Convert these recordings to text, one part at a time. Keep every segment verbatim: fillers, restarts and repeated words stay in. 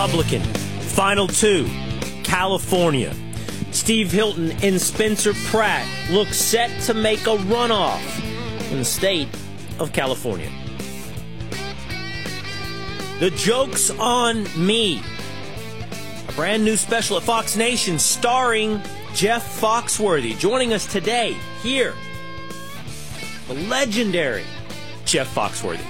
Republican. Final two, California. Steve Hilton and Spencer Pratt look set to make a runoff in the state of California. The Joke's on Me. A brand new special at Fox Nation starring Jeff Foxworthy. Joining us today here, the legendary Jeff Foxworthy.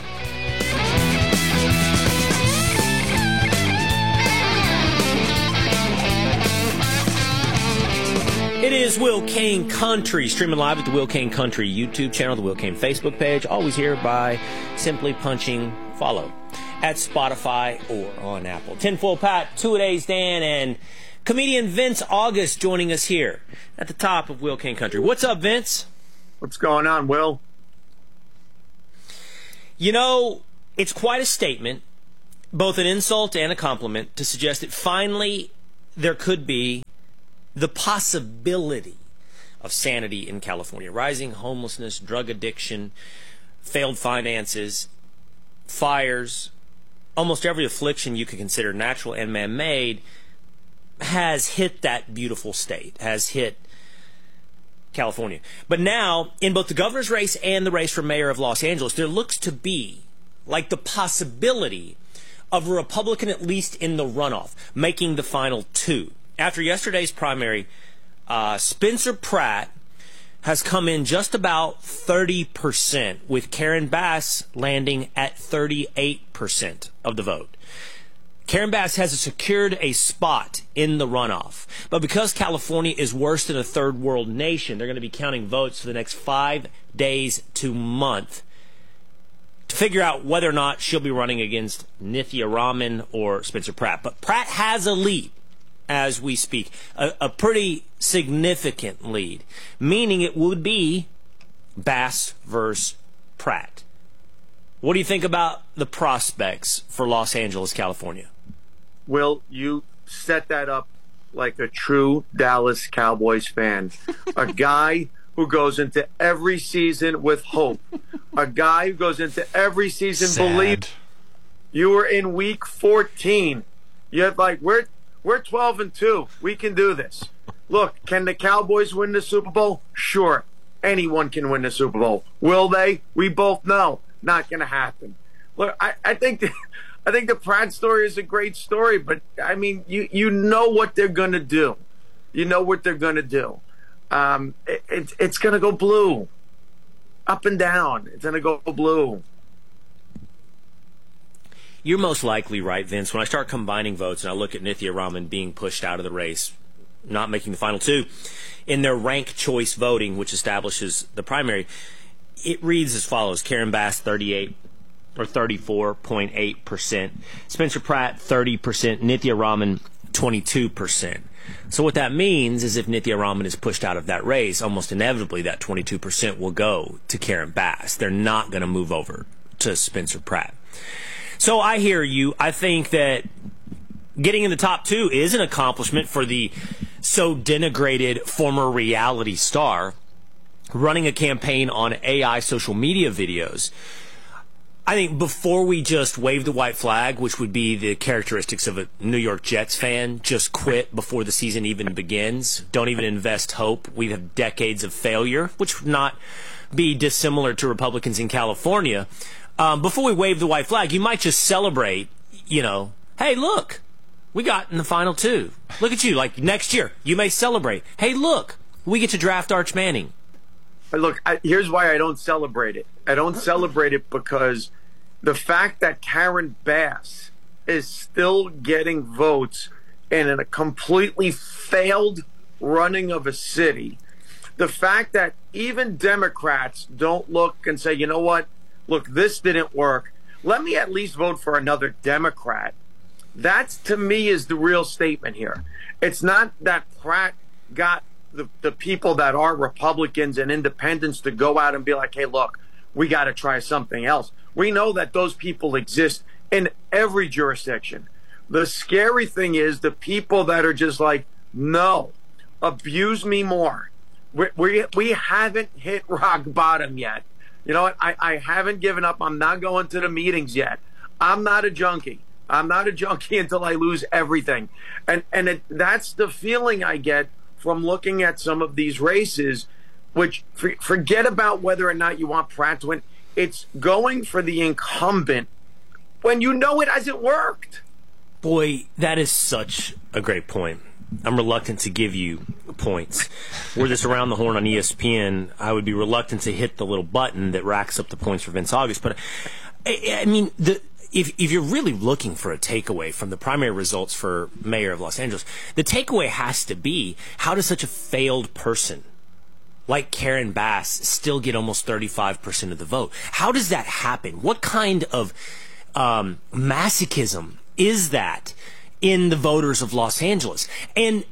It is Will Cain Country, streaming live at the Will Cain Country YouTube channel, the Will Cain Facebook page. Always here by simply punching follow at Spotify or on Apple. Tinfoil Pat, Two-A-Days Dan, and comedian Vince August joining us here at the top of Will Cain Country. What's up, Vince? What's going on, Will? You know, it's quite a statement, both an insult and a compliment, to suggest that finally there could be the possibility of sanity in California. Rising homelessness, drug addiction, failed finances, fires, almost every affliction you could consider natural and man-made has hit that beautiful state, has hit California. But now, in both the governor's race and the race for mayor of Los Angeles, there looks to be like the possibility of a Republican, at least in the runoff, making the final two. After yesterday's primary, uh, Spencer Pratt has come in just about thirty percent, with Karen Bass landing at thirty-eight percent of the vote. Karen Bass has secured a spot in the runoff. But because California is worse than a third world nation, they're going to be counting votes for the next five days to month to figure out whether or not she'll be running against Nithya Raman or Spencer Pratt. But Pratt has a lead as we speak, a, a pretty significant lead, meaning it would be Bass versus Pratt. What do you think about the prospects for Los Angeles, California? Will, you set that up like a true Dallas Cowboys fan. A guy who goes into every season with hope. A guy who goes into every season believing. You were in week fourteen. You had like, we're We're twelve and two. We can do this. Look, can the Cowboys win the Super Bowl? Sure. Anyone can win the Super Bowl. Will they? We both know. Not going to happen. Look, I, I think the, I think the Pratt story is a great story, but, I mean, you, you know what they're going to do. You know what they're going to do. Um, it, it, it's going to go blue. Up and down. It's going to go blue. You're most likely right, Vince. When I start combining votes and I look at Nithya Raman being pushed out of the race, not making the final two, in their rank choice voting, which establishes the primary, it reads as follows: Karen Bass, thirty-eight or thirty-four point eight percent. Spencer Pratt, thirty percent. Nithya Raman, twenty-two percent. So what that means is if Nithya Raman is pushed out of that race, almost inevitably that twenty-two percent will go to Karen Bass. They're not going to move over to Spencer Pratt. So I hear you. I think that getting in the top two is an accomplishment for the so denigrated former reality star running a campaign on A I social media videos. I think before we just wave the white flag, which would be the characteristics of a New York Jets fan, just quit before the season even begins, don't even invest hope. We have decades of failure, which would not be dissimilar to Republicans in California. Um, before we wave the white flag, you might just celebrate, you know, hey, look, we got in the final two. Look at you. Like next year, you may celebrate. Hey, look, we get to draft Arch Manning. Look, I, here's why I don't celebrate it. I don't celebrate it because the fact that Karen Bass is still getting votes in a completely failed running of a city, the fact that even Democrats don't look and say, you know what, look, this didn't work. Let me at least vote for another Democrat. That's, to me, is the real statement here. It's not that Pratt got the, the people that are Republicans and independents to go out and be like, hey, look, we got to try something else. We know that those people exist in every jurisdiction. The scary thing is the people that are just like, no, abuse me more. We, we, we haven't hit rock bottom yet. You know what? I, I haven't given up. I'm not going to the meetings yet. I'm not a junkie. I'm not a junkie until I lose everything. And and it, that's the feeling I get from looking at some of these races, which for, forget about whether or not you want Pratt to win. It's going for the incumbent when you know it hasn't worked. Boy, that is such a great point. I'm reluctant to give you points. Were this Around the Horn on E S P N, I would be reluctant to hit the little button that racks up the points for Vince August. But, I, I mean, the, if, if you're really looking for a takeaway from the primary results for mayor of Los Angeles, the takeaway has to be, how does such a failed person like Karen Bass still get almost thirty-five percent of the vote? How does that happen? What kind of um, masochism is that in the voters of Los Angeles? And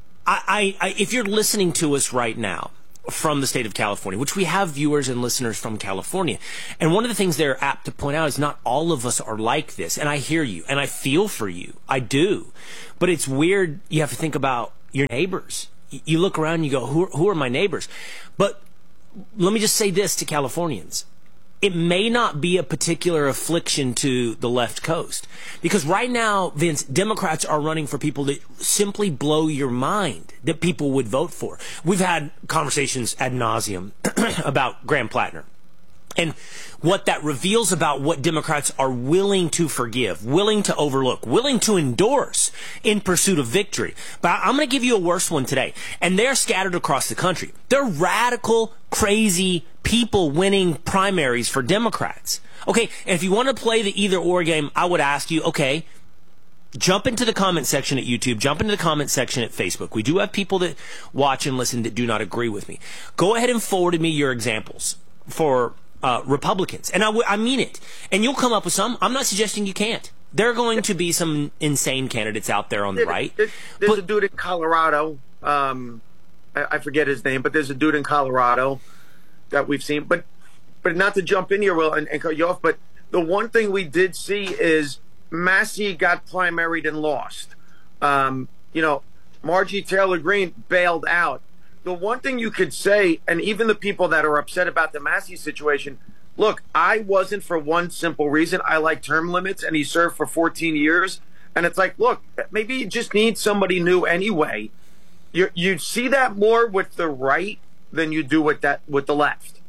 I, I, I, if you're listening to us right now from the state of California, which we have viewers and listeners from California, and one of the things they're apt to point out is not all of us are like this. And I hear you, and I feel for you. I do. But it's weird. You have to think about your neighbors. You look around and you go, who, who are my neighbors? But let me just say this to Californians. It may not be a particular affliction to the left coast. Because right now, Vince, Democrats are running for people that simply blow your mind, that people would vote for. We've had conversations ad nauseum about Graham Plattner. And what that reveals about what Democrats are willing to forgive, willing to overlook, willing to endorse in pursuit of victory. But I'm going to give you a worse one today. And they're scattered across the country. They're radical, crazy people winning primaries for Democrats. Okay, and if you want to play the either-or game, I would ask you, okay, jump into the comment section at YouTube, jump into the comment section at Facebook. We do have people that watch and listen that do not agree with me. Go ahead and forward me your examples for Uh, Republicans. And I, w- I mean it. And you'll come up with some. I'm not suggesting you can't. There are going to be some insane candidates out there on the right. There's, there's but, a dude in Colorado. Um, I, I forget his name, but there's a dude in Colorado that we've seen. But but not to jump in here, Will, and, and cut you off, but the one thing we did see is Massey got primaried and lost. Um, you know, Margie Taylor Greene bailed out. The one thing you could say, and even the people that are upset about the Massey situation, look, I wasn't for one simple reason. I like term limits, and he served for fourteen years. And it's like, look, maybe you just need somebody new anyway. You you see that more with the right than you do with that with the left.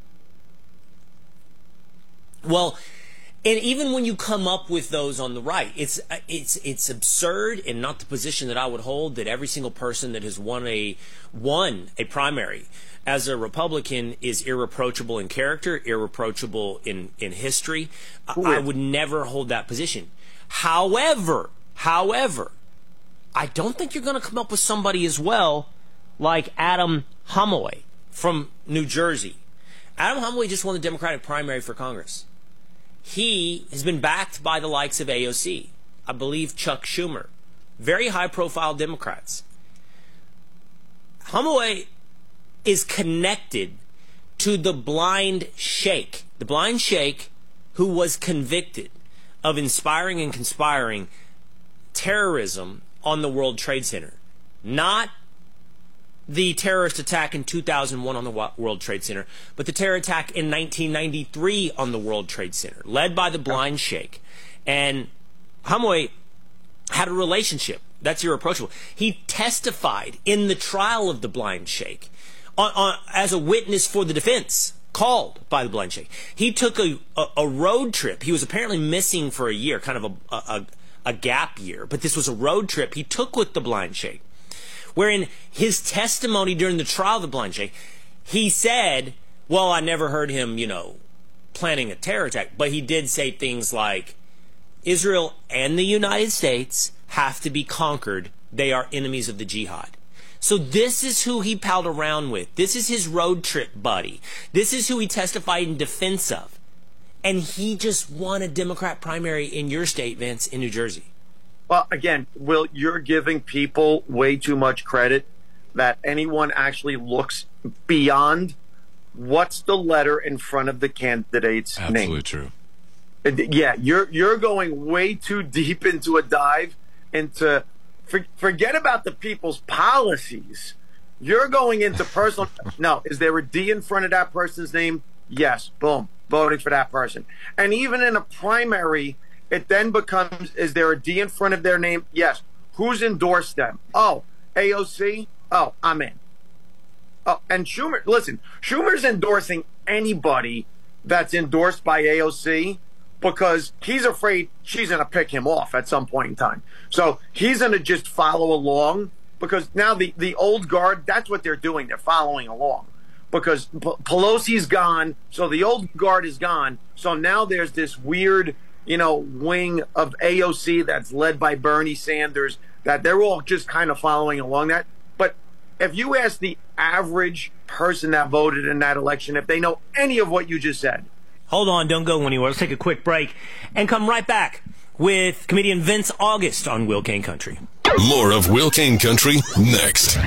Well, and even when you come up with those on the right, it's it's it's absurd and not the position that I would hold, that every single person that has won a won a primary as a Republican is irreproachable in character, irreproachable in, in history. I, I would never hold that position. However, however, I don't think you're going to come up with somebody as well like Adam Homoy from New Jersey. Adam Homoy just won the Democratic primary for Congress. He has been backed by the likes of A O C, I believe Chuck Schumer, very high-profile Democrats. Homoy is connected to the blind sheikh, the blind sheikh who was convicted of inspiring and conspiring terrorism on the World Trade Center. Not the terrorist attack in two thousand one on the World Trade Center, but the terror attack in nineteen ninety-three on the World Trade Center, led by the blind sheikh. And Homoy had a relationship. That's irreproachable. He testified in the trial of the blind sheikh on, on, as a witness for the defense, called by the blind sheikh. He took a, a, a road trip. He was apparently missing for a year, kind of a, a, a gap year, but this was a road trip he took with the blind sheikh, wherein his testimony during the trial of the blind sheikh, he said, well, I never heard him, you know, planning a terror attack, but he did say things like, Israel and the United States have to be conquered. They are enemies of the jihad. So this is who he palled around with. This is his road trip buddy. This is who he testified in defense of. And he just won a Democrat primary in your state, Vince, in New Jersey. Well, again, Will, you're giving people way too much credit that anyone actually looks beyond what's the letter in front of the candidate's Absolutely name. True. Yeah, you're you're going way too deep into a dive into for, forget about the people's policies. You're going into personal. No, is there a D in front of that person's name? Yes. Boom. Voting for that person. And even in a primary, it then becomes, is there a D in front of their name? Yes. Who's endorsed them? Oh, A O C? Oh, I'm in. Oh, and Schumer, listen, Schumer's endorsing anybody that's endorsed by A O C because he's afraid she's going to pick him off at some point in time. So he's going to just follow along because now the, the old guard, that's what they're doing. They're following along because P- Pelosi's gone. So the old guard is gone. So now there's this weird, you know, wing of A O C that's led by Bernie Sanders that they're all just kind of following along that. But if you ask the average person that voted in that election, if they know any of what you just said. Hold on, don't go anywhere. Let's take a quick break and come right back with comedian Vince August on Will Kane Country. More of Will Kane Country next.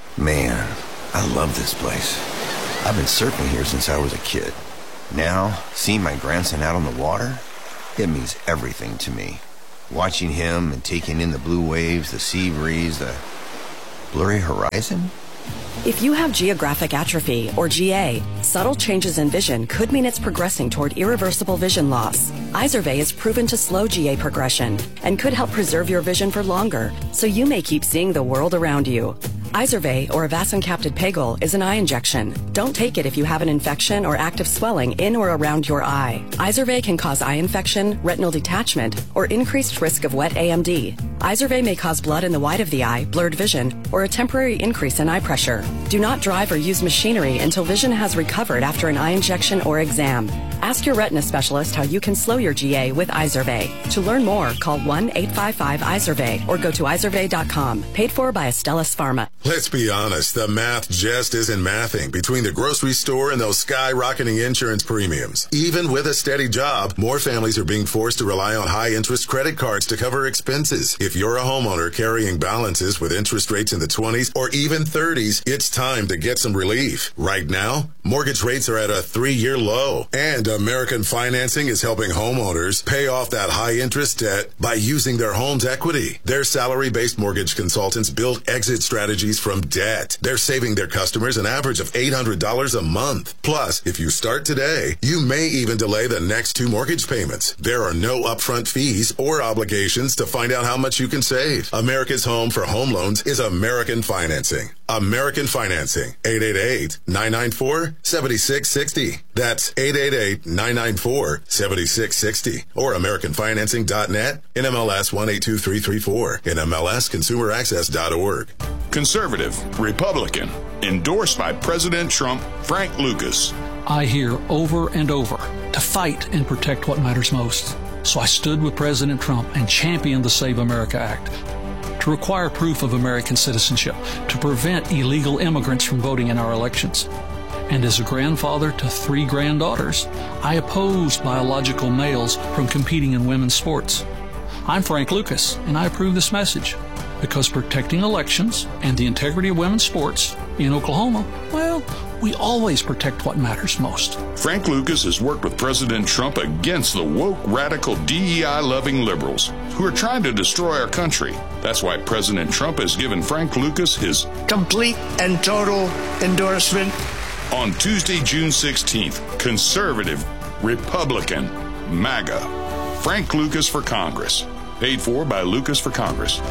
Man, I love this place. I've been surfing here since I was a kid. Now, seeing my grandson out on the water, it means everything to me. Watching him and taking in the blue waves, the sea breeze, the blurry horizon. If you have geographic atrophy, or G A, subtle changes in vision could mean it's progressing toward irreversible vision loss. Izervay is proven to slow G A progression and could help preserve your vision for longer, so you may keep seeing the world around you. Izervay, or avacincaptad pegol, is an eye injection. Don't take it if you have an infection or active swelling in or around your eye. Izervay can cause eye infection, retinal detachment, or increased risk of wet A M D. Izervay may cause blood in the white of the eye, blurred vision, or a temporary increase in eye pressure. Do not drive or use machinery until vision has recovered after an eye injection or exam. Ask your retina specialist how you can slow your G A with Izervay. To learn more, call one eight five five Izervay or go to izervay dot com. Paid for by Astellas Pharma. Let's be honest, the math just isn't mathing between the grocery store and those skyrocketing insurance premiums. Even with a steady job, more families are being forced to rely on high-interest credit cards to cover expenses. If you're a homeowner carrying balances with interest rates in the twenties or even thirties, it's time to get some relief. Right now, mortgage rates are at a three-year low, and American Financing is helping homeowners pay off that high-interest debt by using their home's equity. Their salary-based mortgage consultants build exit strategies from debt. They're saving their customers an average of eight hundred dollars a month. Plus, if you start today, you may even delay the next two mortgage payments. There are no upfront fees or obligations to find out how much you can save. America's home for home loans is American Financing. American Financing. eight eight eight, nine nine four, seven six six zero. That's eight eight eight, nine nine four, seven six six zero. Or American Financing dot net, N M L S one eight two three three four, N M L S consumer access dot org. Conservative, Republican, endorsed by President Trump, Frank Lucas. I hear over and over to fight and protect what matters most. So I stood with President Trump and championed the Save America Act to require proof of American citizenship, to prevent illegal immigrants from voting in our elections. And as a grandfather to three granddaughters, I oppose biological males from competing in women's sports. I'm Frank Lucas, and I approve this message because protecting elections and the integrity of women's sports in Oklahoma, well, we always protect what matters most. Frank Lucas has worked with President Trump against the woke, radical, D E I-loving liberals who are trying to destroy our country. That's why President Trump has given Frank Lucas his complete and total endorsement. On Tuesday, June sixteenth, conservative, Republican, MAGA. Frank Lucas for Congress. Paid for by Lucas for Congress.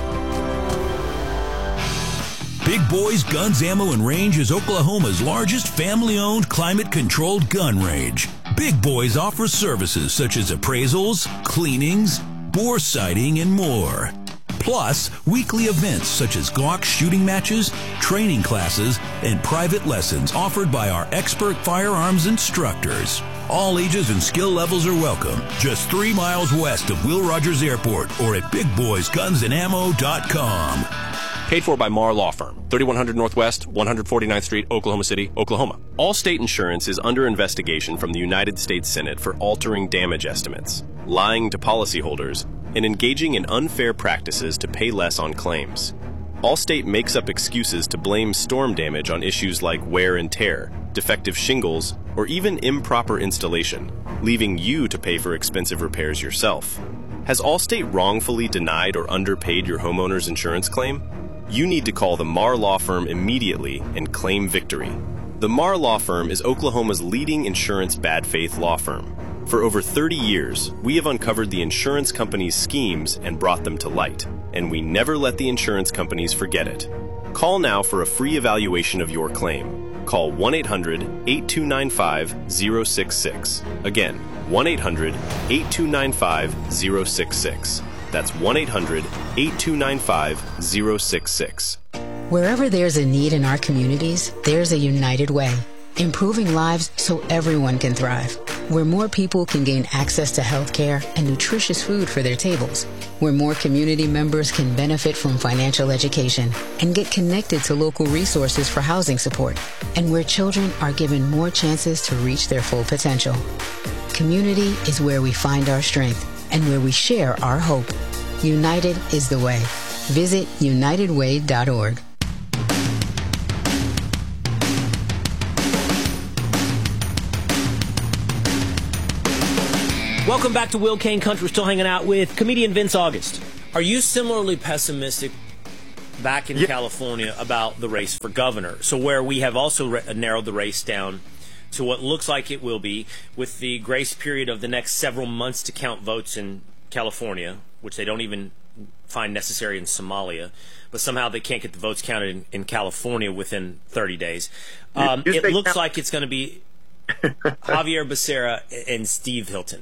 Big Boys Guns, Ammo, and Range is Oklahoma's largest family-owned, climate-controlled gun range. Big Boys offers services such as appraisals, cleanings, bore sighting, and more. Plus, weekly events such as Glock shooting matches, training classes, and private lessons offered by our expert firearms instructors. All ages and skill levels are welcome. Just three miles west of Will Rogers Airport or at big boys guns and ammo dot com. Paid for by Marr Law Firm, thirty-one hundred Northwest, one forty-ninth Street, Oklahoma City, Oklahoma. Allstate Insurance is under investigation from the United States Senate for altering damage estimates, lying to policyholders, and engaging in unfair practices to pay less on claims. Allstate makes up excuses to blame storm damage on issues like wear and tear, defective shingles, or even improper installation, leaving you to pay for expensive repairs yourself. Has Allstate wrongfully denied or underpaid your homeowner's insurance claim? You need to call the Marr Law Firm immediately and claim victory. The Marr Law Firm is Oklahoma's leading insurance bad faith law firm. For over thirty years, we have uncovered the insurance companies' schemes and brought them to light, and we never let the insurance companies forget it. Call now for a free evaluation of your claim. Call one eight hundred, eight two nine five, zero six six. Again, one eight hundred, eight two nine five, zero six six. That's one eight hundred, eight two nine five, zero six six. Wherever there's a need in our communities, there's a United Way. Improving lives so everyone can thrive. Where more people can gain access to health care and nutritious food for their tables. Where more community members can benefit from financial education and get connected to local resources for housing support. And where children are given more chances to reach their full potential. Community is where we find our strength and where we share our hope. United is the way. Visit united way dot org. Welcome back to Will Kane Country. We're still hanging out with comedian Vince August. Are you similarly pessimistic back in yeah. California about the race for governor? So where we have also re- narrowed the race down to what looks like it will be with the grace period of the next several months to count votes in California, which they don't even find necessary in Somalia, but somehow they can't get the votes counted in, in California within thirty days. Um, it looks count- like it's going to be Javier Becerra and Steve Hilton.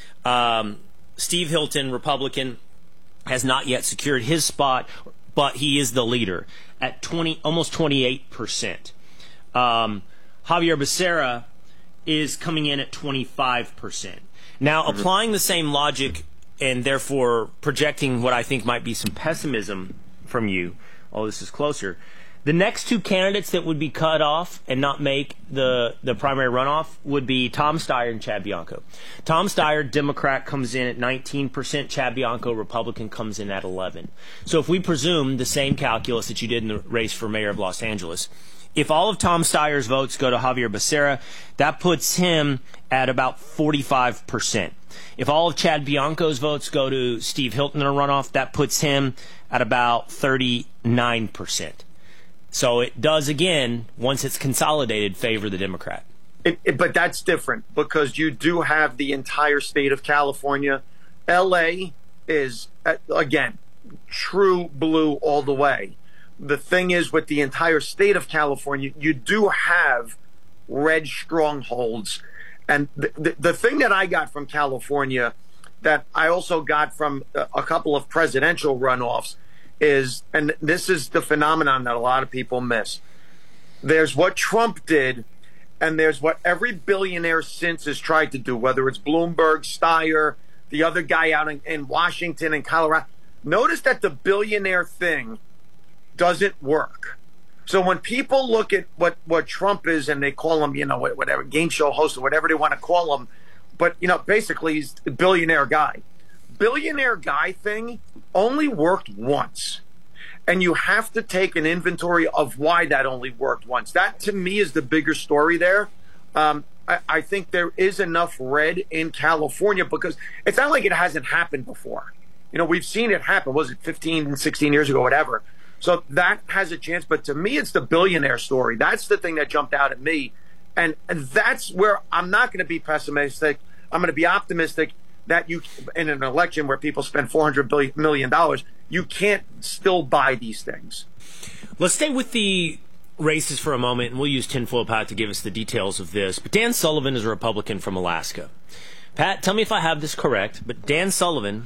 Um, Steve Hilton, Republican, has not yet secured his spot, but he is the leader at twenty, almost twenty-eight percent. Um, Javier Becerra is coming in at twenty-five percent. Now, mm-hmm. applying the same logic and therefore projecting what I think might be some pessimism from you, oh, this is closer. The next two candidates that would be cut off and not make the, the primary runoff would be Tom Steyer and Chad Bianco. Tom Steyer, Democrat, comes in at nineteen percent. Chad Bianco, Republican, comes in at eleven. So if we presume the same calculus that you did in the race for mayor of Los Angeles, if all of Tom Steyer's votes go to Javier Becerra, that puts him at about forty-five percent. If all of Chad Bianco's votes go to Steve Hilton in a runoff, that puts him at about thirty-nine percent. So it does, again, once it's consolidated, favor the Democrat. It, it, but that's different because you do have the entire state of California. L A is, again, true blue all the way. The thing is, with the entire state of California, you do have red strongholds. And the, the, the thing that I got from California that I also got from a, a couple of presidential runoffs is, and this is the phenomenon that a lot of people miss. There's what Trump did, and there's what every billionaire since has tried to do, whether it's Bloomberg, Steyer, the other guy out in, in Washington and Colorado. Notice that the billionaire thing doesn't work. So when people look at what, what Trump is and they call him, you know, whatever, game show host or whatever they want to call him, but, you know, basically he's a billionaire guy. Billionaire guy thing only worked once. And you have to take an inventory of why that only worked once. That, to me, is the bigger story there. Um, I, I think there is enough red in California because it's not like it hasn't happened before. You know, we've seen it happen. Was it fifteen, sixteen years ago, whatever? So that has a chance. But to me, it's the billionaire story. That's the thing that jumped out at me. And, and that's where I'm not going to be pessimistic. I'm going to be optimistic that you, in an election where people spend four hundred million dollars, you can't still buy these things. Let's stay with the races for a moment, and we'll use Tinfoil Pat to give us the details of this. But Dan Sullivan is a Republican from Alaska. Pat, tell me if I have this correct, but Dan Sullivan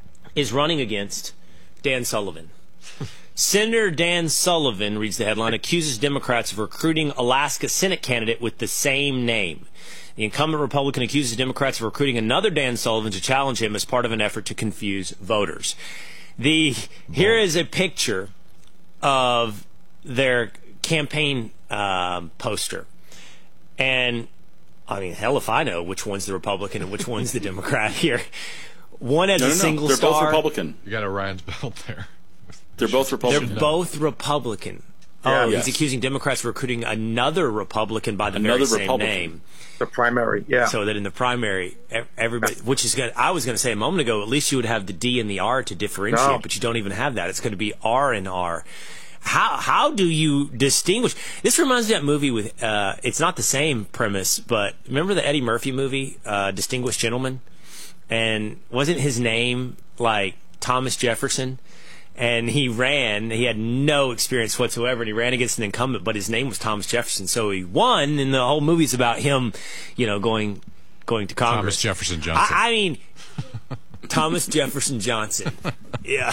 is running against Dan Sullivan. Senator Dan Sullivan, reads the headline, accuses Democrats of recruiting Alaska Senate candidate with the same name. The incumbent Republican accuses Democrats of recruiting another Dan Sullivan to challenge him as part of an effort to confuse voters. The here is a picture of their campaign um, poster. And, I mean, hell if I know which one's the Republican and which one's the Democrat here. One has no, no, a single no. They're star. They're both Republican. You got Orion's belt there. They're both Republican. They're both Republican. Yeah, oh, yes. He's accusing Democrats of recruiting another Republican by the Another very same Republican. name. The primary, yeah. So that in the primary, everybody, which is good. I was going to say a moment ago, at least you would have the D and the R to differentiate, No. but you don't even have that. It's going to be R and R. How how do you distinguish? This reminds me of that movie with, uh, it's not the same premise, but remember the Eddie Murphy movie, uh, Distinguished Gentleman? And wasn't his name like Thomas Jefferson? And he ran, he had no experience whatsoever, and he ran against an incumbent, but his name was Thomas Jefferson, so he won, and the whole movie's about him, you know, going going to Congress. Thomas Jefferson Johnson. I, I mean, Thomas Jefferson Johnson. Yeah.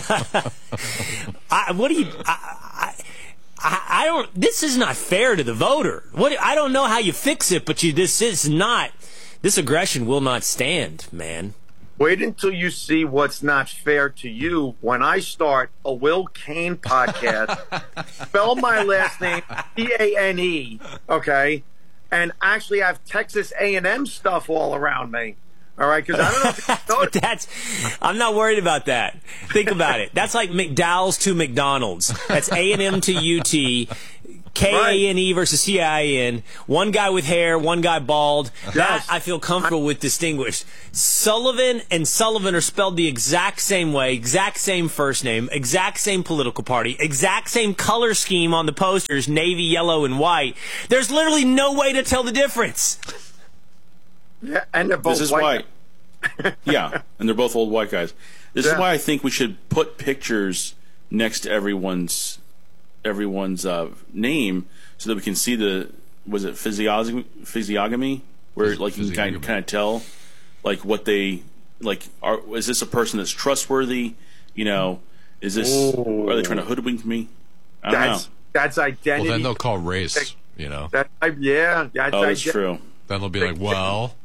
I, what do you... I, I, I don't... This is not fair to the voter. What? I don't know how you fix it, but you. This is not... This aggression will not stand, man. Wait until you see what's not fair to you when I start a Will Cain podcast, spell my last name P A N E, okay, and actually have Texas A and M stuff all around me. All right, because I don't know if you know but that's, I'm not worried about that. Think about it. That's like McDowell's to McDonald's. That's A and M to U T. K A N E versus C I N. One guy with hair, one guy bald. That I feel comfortable with distinguished. Sullivan and Sullivan are spelled the exact same way, exact same first name, exact same political party, exact same color scheme on the posters, navy, yellow, and white. There's literally no way to tell the difference. Yeah, and they're both This is white. why. Yeah, and they're both old white guys. This Yeah. is why I think we should put pictures next to everyone's everyone's uh, name so that we can see the was it physiognomy physiognomy where like you can kind of, kind of tell like what they like are is this a person that's trustworthy, you know, is this Ooh. are they trying to hoodwink me? I don't That's know. that's identity. Well, then they'll call race, you know. That, yeah, that's Oh, that's ident- true. Then they'll be like, well,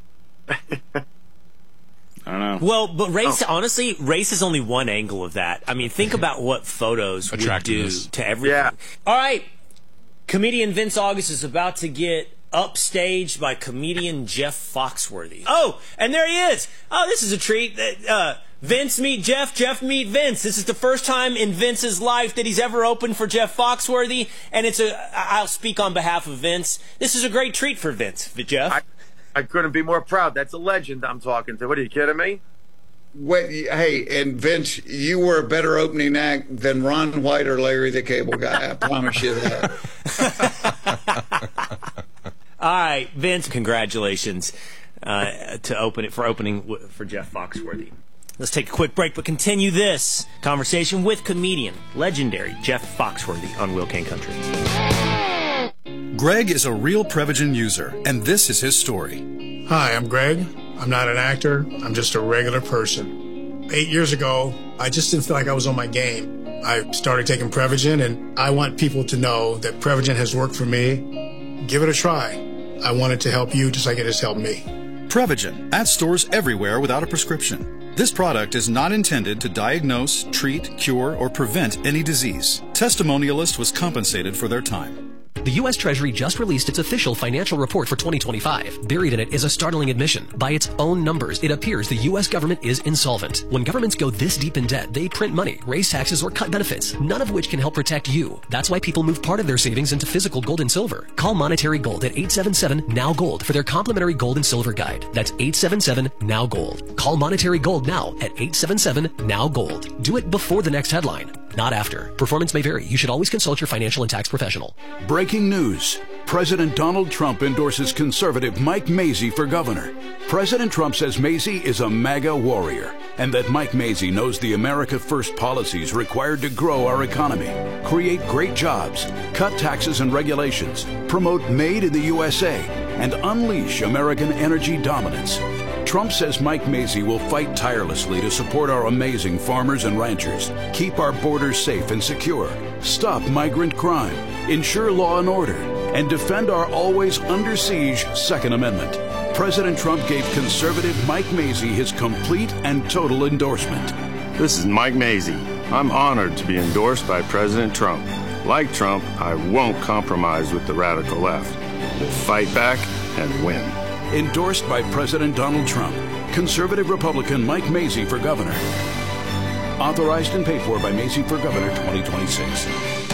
I don't know. Well, but race, honestly, race is only one angle of that. I mean, think about what photos would do Attractiveness. to everything. Yeah. All right. Comedian Vince August is about to get upstaged by comedian Jeff Foxworthy. Oh, and there he is. Oh, this is a treat. Uh, Vince meet Jeff, Jeff meet Vince. This is the first time in Vince's life that he's ever opened for Jeff Foxworthy, and it's a, I'll speak on behalf of Vince. This is a great treat for Vince, Jeff. I, I couldn't be more proud. That's a legend I'm talking to. What are you kidding me? Wait, hey, and Vince, you were a better opening act than Ron White or Larry the Cable Guy. I promise you that. All right, Vince, congratulations uh, to open it for opening w- for Jeff Foxworthy. Let's take a quick break, but continue this conversation with comedian, legendary Jeff Foxworthy on Will Cain Country. Greg is a real Prevagen user, and this is his story. Hi, I'm Greg. I'm not an actor. I'm just a regular person. Eight years ago, I just didn't feel like I was on my game. I started taking Prevagen, and I want people to know that Prevagen has worked for me. Give it a try. I want it to help you just like it has helped me. Prevagen, at stores everywhere without a prescription. This product is not intended to diagnose, treat, cure, or prevent any disease. Testimonialist was compensated for their time. The U S Treasury just released its official financial report for twenty twenty-five. Buried in it is a startling admission. By its own numbers, it appears the U S government is insolvent. When governments go this deep in debt, they print money, raise taxes, or cut benefits, none of which can help protect you. That's why people move part of their savings into physical gold and silver. Call Monetary Gold at eight seven seven, N O W Gold for their complimentary gold and silver guide. That's eight seven seven, N O W Gold. Call Monetary Gold now at eight seven seven, N O W Gold. Do it before the next headline, not after. Performance may vary. You should always consult your financial and tax professional. Breaking news. President Donald Trump endorses conservative Mike Mazzei for governor. President Trump says Mazzei is a MAGA warrior and that Mike Mazzei knows the America First policies required to grow our economy, create great jobs, cut taxes and regulations, promote Made in the U S A, and unleash American energy dominance. Trump says Mike Mazzei will fight tirelessly to support our amazing farmers and ranchers, keep our borders safe and secure, stop migrant crime, ensure law and order, and defend our always under siege Second Amendment. President Trump gave conservative Mike Mazzei his complete and total endorsement. This is Mike Mazzei. I'm honored to be endorsed by President Trump. Like Trump, I won't compromise with the radical left. We'll fight back and win. Endorsed by President Donald Trump. Conservative Republican Mike Mazzei for governor. Authorized and paid for by Mazzei for Governor twenty twenty-six.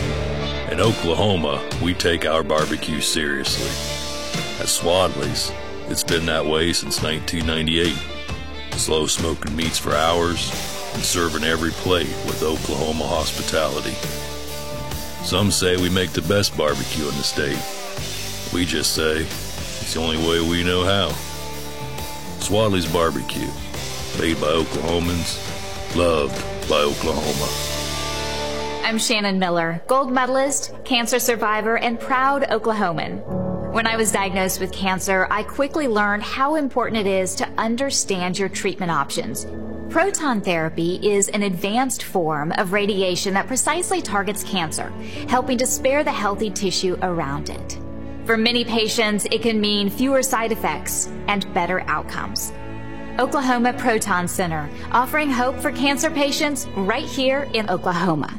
In Oklahoma, we take our barbecue seriously. At Swadley's, it's been that way since nineteen ninety-eight. Slow smoking meats for hours and serving every plate with Oklahoma hospitality. Some say we make the best barbecue in the state. We just say it's the only way we know how. Swadley's Barbecue, made by Oklahomans, loved by Oklahoma. I'm Shannon Miller, gold medalist, cancer survivor, and proud Oklahoman. When I was diagnosed with cancer, I quickly learned how important it is to understand your treatment options. Proton therapy is an advanced form of radiation that precisely targets cancer, helping to spare the healthy tissue around it. For many patients, it can mean fewer side effects and better outcomes. Oklahoma Proton Center, offering hope for cancer patients right here in Oklahoma.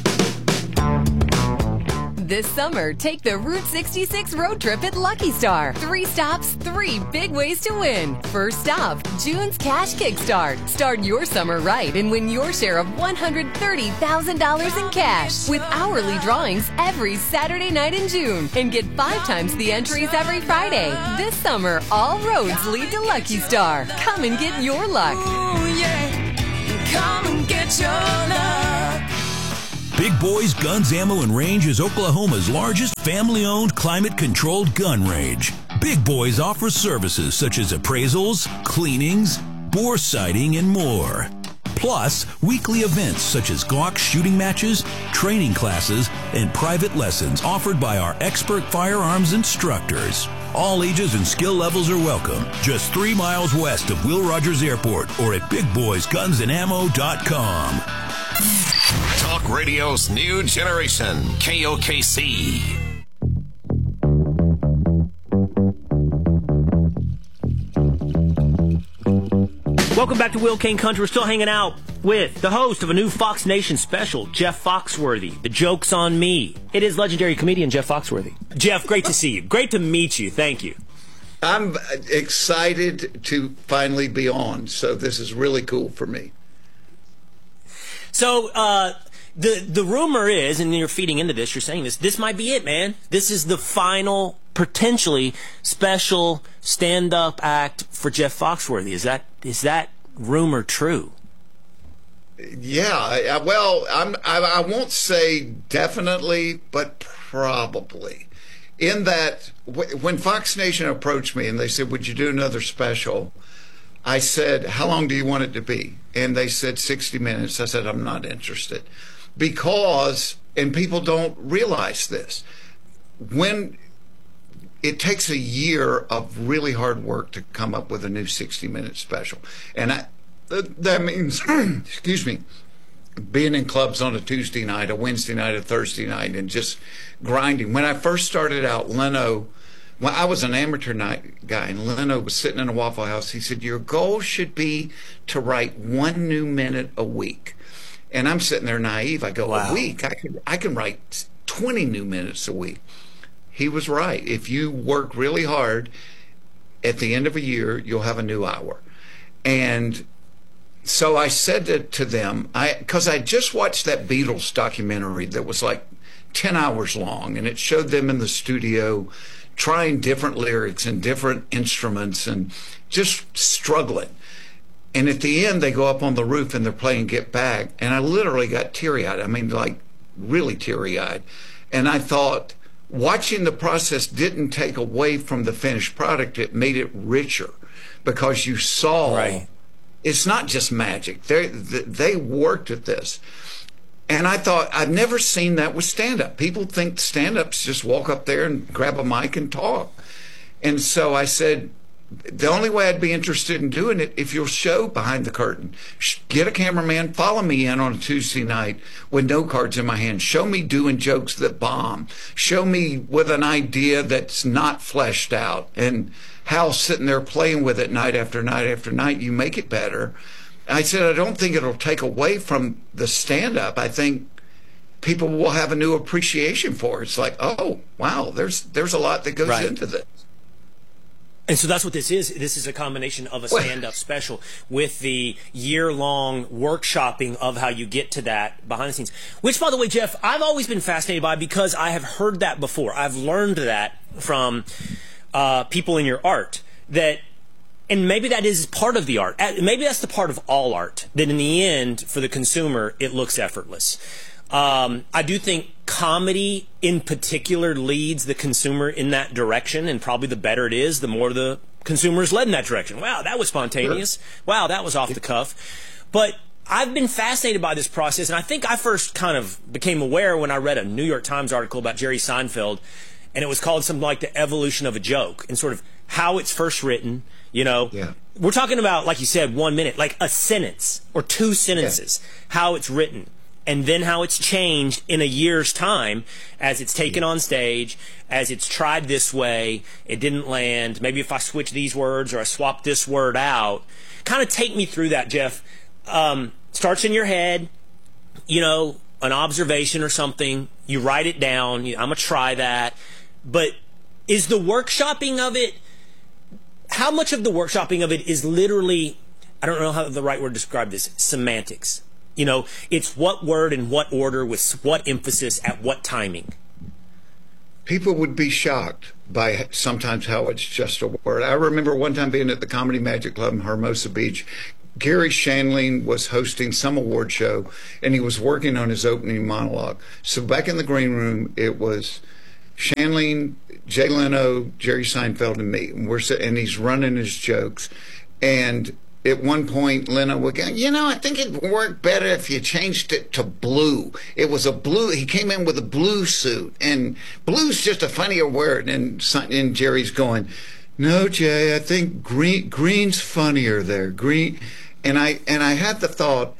This summer, take the Route sixty-six road trip at Lucky Star. Three stops, three big ways to win. First stop, June's Cash Kickstart. Start your summer right and win your share of one hundred thirty thousand dollars in cash with hourly drawings every Saturday night in June. And get five times the entries every Friday. This summer, all roads lead to Lucky Star. Come and get your luck. Ooh, yeah. Come and get your luck. Big Boys Guns, Ammo, and Range is Oklahoma's largest family-owned, climate-controlled gun range. Big Boys offers services such as appraisals, cleanings, bore sighting, and more. Plus, weekly events such as Glock shooting matches, training classes, and private lessons offered by our expert firearms instructors. All ages and skill levels are welcome. Just three miles west of Will Rogers Airport or at big boys guns and ammo dot com. Talk Radio's new generation, K O K C. Welcome back to Will Kane Country. We're still hanging out with the host of a new Fox Nation special, Jeff Foxworthy. The Joke's on Me. It is legendary comedian Jeff Foxworthy. Jeff, great to see you. Great to meet you. Thank you. I'm excited to finally be on, so this is really cool for me. So, uh, the the rumor is, and you're feeding into this, you're saying this, this might be it, man. This is the final, potentially special stand-up act for Jeff Foxworthy. Is that is that rumor true? Yeah, I, well, I'm, I, I won't say definitely, but probably. In that, w- when Fox Nation approached me and they said, would you do another special? I said, how long do you want it to be? And they said sixty minutes. I said, I'm not interested. Because, and people don't realize this, when it takes a year of really hard work to come up with a new sixty minute special. And I, that means, excuse me, being in clubs on a Tuesday night, a Wednesday night, a Thursday night, and just grinding. When I first started out, Leno, well, I was an amateur night guy, and Leno was sitting in a Waffle House. He said, your goal should be to write one new minute a week. And I'm sitting there naive. I go, wow. A week? I can, I can write twenty new minutes a week. He was right. If you work really hard, at the end of a year, you'll have a new hour. And so I said to, to them, I because I just watched that Beatles documentary that was like ten hours long, and it showed them in the studio trying different lyrics and different instruments and just struggling. And at the end, they go up on the roof and they're playing Get Back, and I literally got teary-eyed. I mean, like, really teary-eyed. And I thought, watching the process didn't take away from the finished product. It made it richer because you saw right. It's not just magic. They they worked at this. And I thought, I've never seen that with stand-up. People think stand-ups just walk up there and grab a mic and talk. And so I said, the only way I'd be interested in doing it if you'll show behind the curtain. Get a cameraman, follow me in on a Tuesday night with no cards in my hand. Show me doing jokes that bomb. Show me with an idea that's not fleshed out. And Hal sitting there playing with it night after night after night, you make it better. I said, I don't think it'll take away from the stand-up. I think people will have a new appreciation for it. It's like, oh, wow, there's there's a lot that goes right. into this. And so that's what this is. This is a combination of a stand-up special with the year-long workshopping of how you get to that behind the scenes. Which, by the way, Jeff, I've always been fascinated by because I have heard that before. I've learned that from uh, people in your art. That, and maybe that is part of the art. Maybe that's the part of all art. That in the end, for the consumer, it looks effortless. Um, I do think comedy in particular leads the consumer in that direction, and probably the better it is, the more the consumer is led in that direction. Wow, that was spontaneous. Sure. Wow, that was off the cuff. But I've been fascinated by this process, and I think I first kind of became aware when I read a New York Times article about Jerry Seinfeld, and it was called something like The Evolution of a Joke, and sort of how it's first written, you know. Yeah. We're talking about, like you said, one minute, like a sentence or two sentences, yeah. how it's written, and then how it's changed in a year's time as it's taken yeah. on stage, as it's tried this way, it didn't land, maybe if I switch these words or I swap this word out. Kind of take me through that, Jeff. Um, starts in your head, you know, an observation or something, you write it down, you, I'm going to try that. But is the workshopping of it, how much of the workshopping of it is literally, I don't know how the right word to describe this, semantics? You know, it's what word in what order with what emphasis at what timing. People would be shocked by sometimes how it's just a word. I remember one time being at the Comedy Magic Club in Hermosa Beach. Gary Shandling was hosting some award show, and he was working on his opening monologue. So back in the green room, it was Shandling, Jay Leno, Jerry Seinfeld, and me. And, we're, and he's running his jokes. And at one point, Leno would go, you know, I think it'd work better if you changed it to blue. It was a blue, he came in with a blue suit, and blue's just a funnier word. And, and Jerry's going, no, Jay, I think green, green's funnier there. Green. And I, and I had the thought,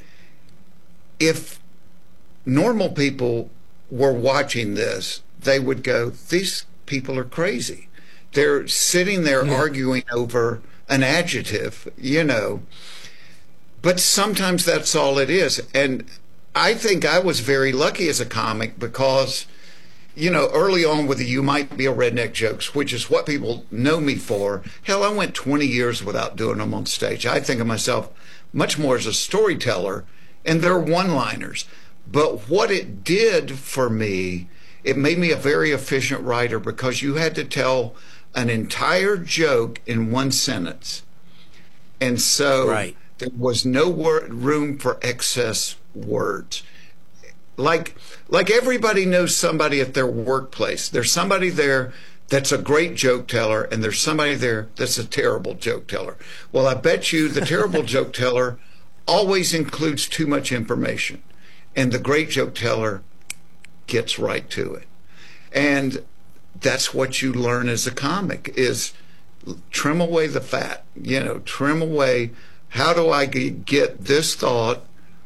if normal people were watching this, they would go, these people are crazy. They're sitting there yeah. arguing over an adjective, you know. But sometimes that's all it is. And I think I was very lucky as a comic because, you know, early on with the You Might Be a Redneck jokes, which is what people know me for. Hell, I went twenty years without doing them on stage. I think of myself much more as a storyteller, and they're one-liners. But what it did for me, it made me a very efficient writer because you had to tell an entire joke in one sentence. And so right. there was no word, room for excess words. Like, like everybody knows somebody at their workplace. There's somebody there that's a great joke teller, and there's somebody there that's a terrible joke teller. Well, I bet you the terrible joke teller always includes too much information, and the great joke teller gets right to it. And that's what you learn as a comic, is trim away the fat, you know, trim away, how do I get this thought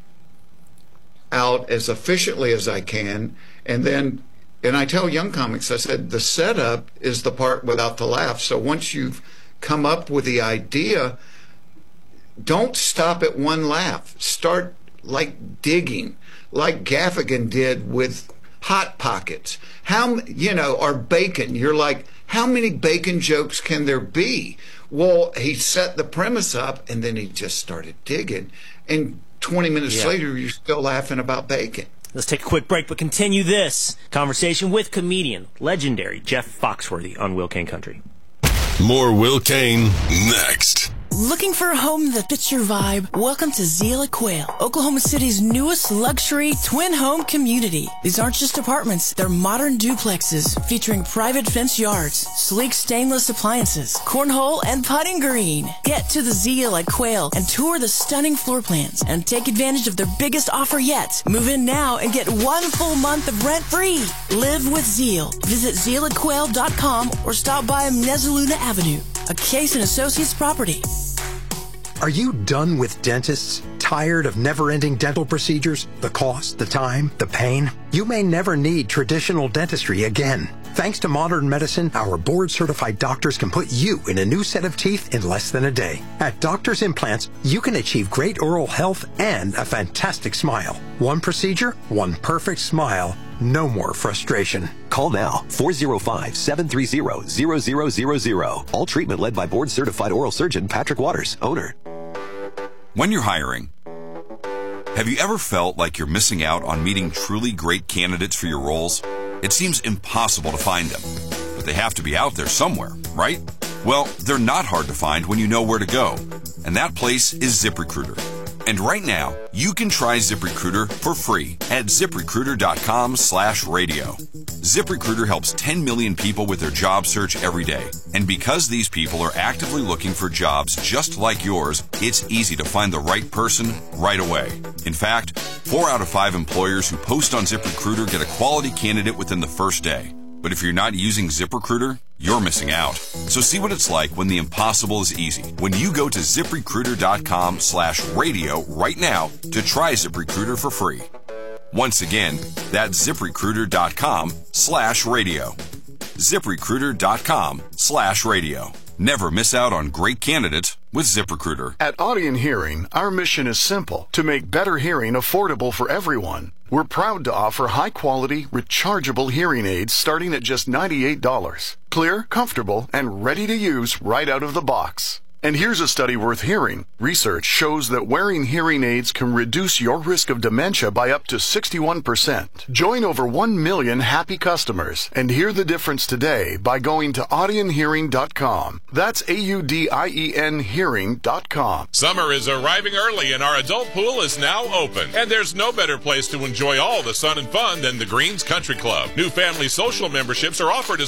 out as efficiently as I can? And then, and I tell young comics, I said, the setup is the part without the laugh. So once you've come up with the idea, don't stop at one laugh. Start like digging, like Gaffigan did with Hot Pockets. How, you know, or bacon. You're like, how many bacon jokes can there be? Well, he set the premise up, and then he just started digging. And twenty minutes yeah. later, you're still laughing about bacon. Let's take a quick break, but continue this conversation with comedian, legendary Jeff Foxworthy on Will Kane Country. More Will Kane next. Looking for a home that fits your vibe? Welcome to Zeal at Quail, Oklahoma City's newest luxury twin home community. These aren't just apartments, they're modern duplexes featuring private fence yards, sleek stainless appliances, cornhole, and putting green. Get to the Zeal at Quail and tour the stunning floor plans and take advantage of their biggest offer yet. Move in now and get one full month of rent free. Live with Zeal. Visit zeal at quail dot com or stop by Mezzaluna Avenue, a Case and Associates property. Are you done with dentists? Tired of never-ending dental procedures? The cost, the time, the pain? You may never need traditional dentistry again. Thanks to modern medicine, our board-certified doctors can put you in a new set of teeth in less than a day. At Doctors Implants, you can achieve great oral health and a fantastic smile. One procedure, one perfect smile. No more frustration. Call now, four oh five, seven three zero, zero zero zero zero. All treatment led by board-certified oral surgeon Patrick Waters, owner. When you're hiring, have you ever felt like you're missing out on meeting truly great candidates for your roles? It seems impossible to find them, but they have to be out there somewhere, right? Well, they're not hard to find when you know where to go, and that place is ZipRecruiter. And right now, you can try ZipRecruiter for free at ZipRecruiter.com slash radio. ZipRecruiter helps ten million people with their job search every day. And because these people are actively looking for jobs just like yours, it's easy to find the right person right away. In fact, four out of five employers who post on ZipRecruiter get a quality candidate within the first day. But if you're not using ZipRecruiter, you're missing out. So see what it's like when the impossible is easy. When you go to ZipRecruiter.com slash radio right now to try ZipRecruiter for free. Once again, that's ZipRecruiter.com slash radio. ZipRecruiter.com slash radio. Never miss out on great candidates with ZipRecruiter. At Audion Hearing, our mission is simple: to make better hearing affordable for everyone. We're proud to offer high-quality, rechargeable hearing aids starting at just ninety-eight dollars. Clear, comfortable, and ready to use right out of the box. And here's a study worth hearing. Research shows that wearing hearing aids can reduce your risk of dementia by up to sixty-one percent. Join over one million happy customers and hear the difference today by going to audion hearing dot com. That's A U D I E N hearing dot com. Summer is arriving early and our adult pool is now open. And there's no better place to enjoy all the sun and fun than the Greens Country Club. New family social memberships are offered as